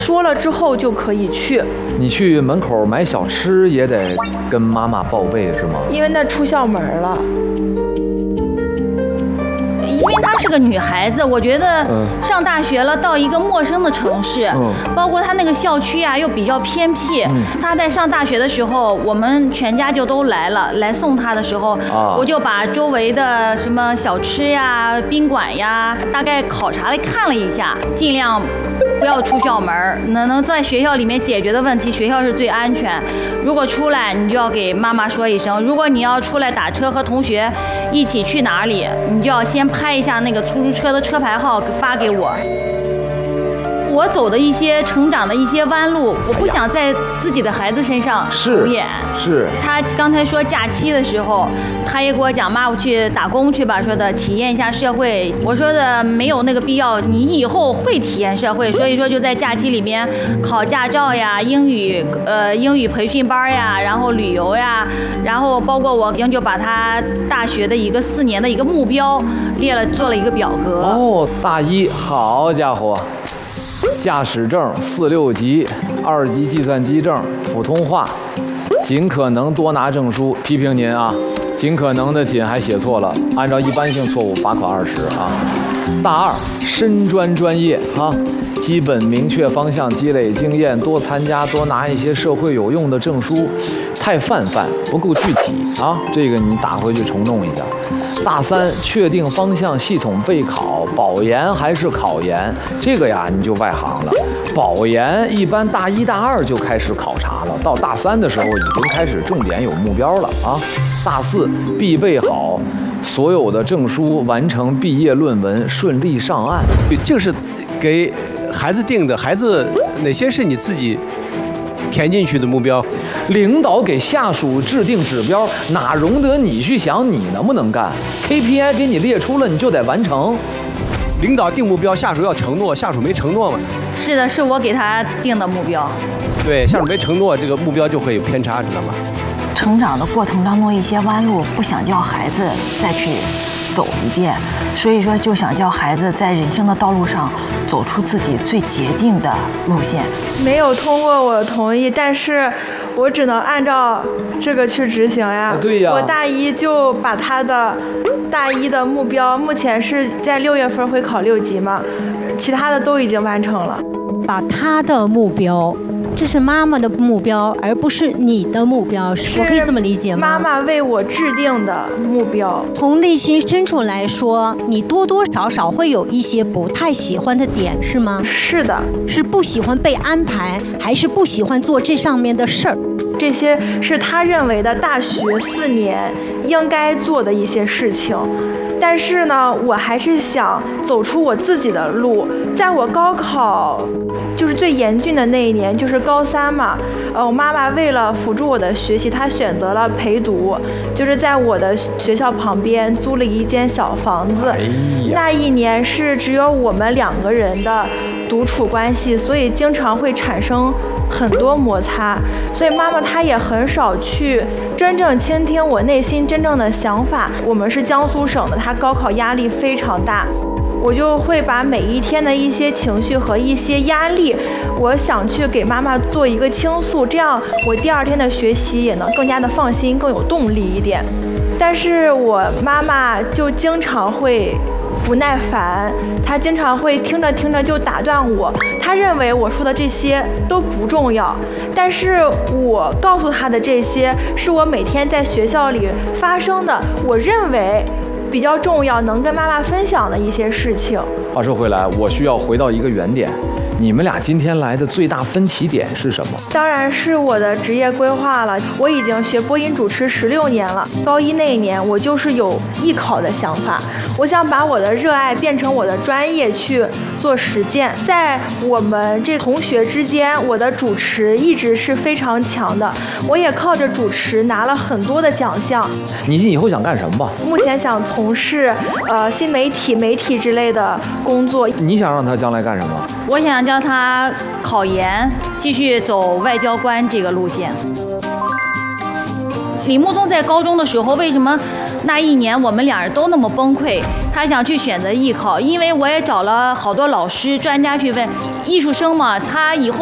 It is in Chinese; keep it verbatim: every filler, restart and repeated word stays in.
说了之后就可以去。 你去门口买小吃也得跟妈妈报备是吗？ 因为那出校门了。 因为她是个女孩子，我觉得上大学了，到一个陌生的城市，嗯、包括她那个校区啊又比较偏僻。嗯、她在上大学的时候，我们全家就都来了，来送她的时候，啊、我就把周围的什么小吃呀、宾馆呀，大概考察了看了一下，尽量不要出校门，能能在学校里面解决的问题，学校是最安全。如果出来，你就要给妈妈说一声；如果你要出来打车和同学一起去哪里，你就要先拍一下那个出租车的车牌号发给我。我走的一些成长的一些弯路，我不想在自己的孩子身上重演。 是。 他刚才说假期的时候，他也给我讲妈，我去打工去吧，说的体验一下社会。我说的没有那个必要，你以后会体验社会，所以说就在假期里面考驾照呀、英语呃英语培训班呀，然后旅游呀，然后包括我已经就把他大学的一个四年的一个目标列了，做了一个表格。 哦，大一，好家伙！驾驶证四六级，二级计算机证，普通话，尽可能多拿证书。批评您啊，尽可能的尽还写错了，按照一般性错误罚款二十啊。大二深专专业啊，基本明确方向，积累经验，多参加，多拿一些社会有用的证书。太泛泛，不够具体啊，这个你打回去重弄一下。大三确定方向，系统备考，保研还是考研？这个呀，你就外行了。保研一般大一大二就开始考察了，到大三的时候已经开始重点有目标了啊。大四必备好所有的证书，完成毕业论文，顺利上岸。 就是给孩子定的，孩子哪些是你自己填进去的目标？ 领导给下属制定指标，哪容得你去想你能不能干 ？K P I 给你列出了，你就得完成。 领导定目标，下属要承诺，下属没承诺嘛？ 是的，是我给他定的目标。 对，下属没承诺，这个目标就会有偏差，知道吗？ 成长的过程当中，一些弯路不想叫孩子再去走一遍，所以说就想叫孩子在人生的道路上走出自己最捷径的路线。 没有通过我同意，但是我只能按照这个去执行呀。 对呀。 我大一就把他的大一的目标，目前是在六月份会考六级嘛，其他的都已经完成了。 把他的目标。这是妈妈的目标，而不是你的目标，我可以这么理解吗？ 妈妈为我制定的目标。 从内心深处来说，你多多少少会有一些不太喜欢的点，是吗？ 是的。 是不喜欢被安排，还是不喜欢做这上面的事儿？ 这些是他认为的大学四年应该做的一些事情。但是呢，我还是想走出我自己的路。在我高考就是最严峻的那一年，就是高三嘛，呃，我妈妈为了辅助我的学习，她选择了陪读，就是在我的学校旁边租了一间小房子。 哎、 那一年是只有我们两个人的独处关系，所以经常会产生很多摩擦，所以妈妈她也很少去真正倾听我内心真正的想法。我们是江苏省的，她高考压力非常大，我就会把每一天的一些情绪和一些压力，我想去给妈妈做一个倾诉，这样我第二天的学习也能更加的放心，更有动力一点。但是我妈妈就经常会不耐烦，她经常会听着听着就打断我，她认为我说的这些都不重要，但是我告诉她的这些是我每天在学校里发生的，我认为比较重要，能跟妈妈分享的一些事情。 话说回来，我需要回到一个原点，你们俩今天来的最大分歧点是什么？ 当然是我的职业规划了。我已经学播音主持十六年了，高一那一年我就是有艺考的想法，我想把我的热爱变成我的专业去做实践。在我们这同学之间，我的主持一直是非常强的，我也靠着主持拿了很多的奖项。 你以后想干什么吧？ 目前想从事呃新媒体、媒体之类的工作。 你想让他将来干什么？ 我想叫他考研，继续走外交官这个路线。李木宗在高中的时候，为什么那一年我们俩人都那么崩溃？ 他想去选择艺考，因为我也找了好多老师专家去问，艺术生嘛，他以后